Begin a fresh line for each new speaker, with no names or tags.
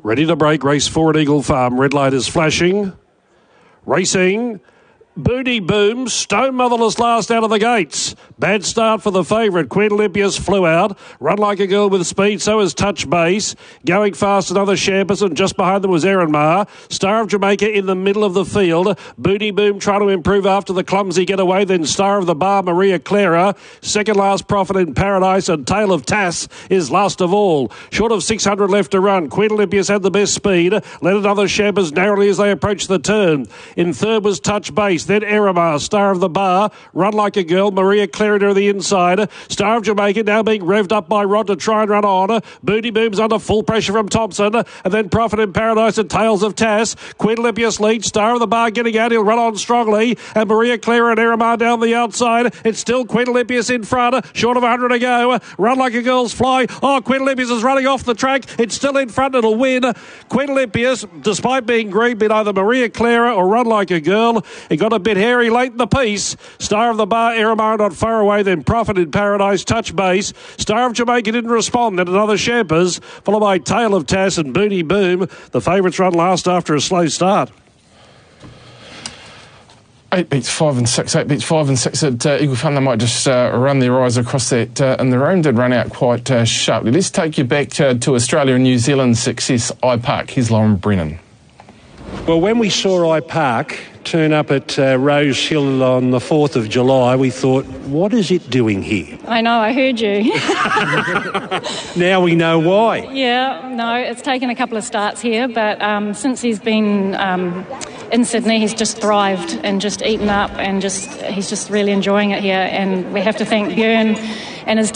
Ready to break, race 4 at Eagle Farm. Red light is flashing. Racing. Booty Boom, Stone Motherless last out of the gates. Bad start for the favourite. Queen Olympias flew out. Run Like a Girl with speed, so is Touch Base. Going fast, another Shampas, and just behind them was Erin Mar. Star of Jamaica in the middle of the field. Booty Boom trying to improve after the clumsy getaway. Then Star of the Bar, Maria Clara. Second last Prophet in Paradise, and Tale of Tass is last of all. Short of 600 left to run. Queen Olympias had the best speed. Led another Shampas narrowly as they approached the turn. In third was Touch Base. Then Eramar, Star of the Bar, Run Like a Girl, Maria Clara to the inside. Star of Jamaica now being revved up by Rod to try and run on. Booty Boom's under full pressure from Thompson. And then Prophet in Paradise and Tales of Tass. Queen Olympias lead. Star of the Bar getting out. He'll run on strongly. And Maria Clara and Eramar down the outside. It's still Queen Olympias in front. Short of 100 to go. Run Like a Girl's fly. Oh, Queen Olympias is running off the track. It's still in front. It'll win. Queen Olympias, despite being green, been either Maria Clara or Run Like a Girl. It got a bit hairy late in the piece. Star of the Bar, Eramar not far away, then Prophet in Paradise, Touch Base. Star of Jamaica didn't respond, then another Shampas, followed by Tale of Tass and Booty Boom. The favourites run last after a slow start.
8 beats 5 and 6, 8 beats 5 and 6 at Eagle Farm. They might just run their eyes across that, and their own did run out quite sharply. Let's take you back to Australia and New Zealand's success, iPark. Here's Lauren Brennan.
Well, when we saw iPark turn up at Rose Hill on the 4th of July, we thought, what is it doing here?
I know, I heard you.
Now we know why.
Yeah, no, it's taken a couple of starts here, but since he's been in Sydney, he's just thrived and just eaten up, and he's just really enjoying it here. And we have to thank Björn and his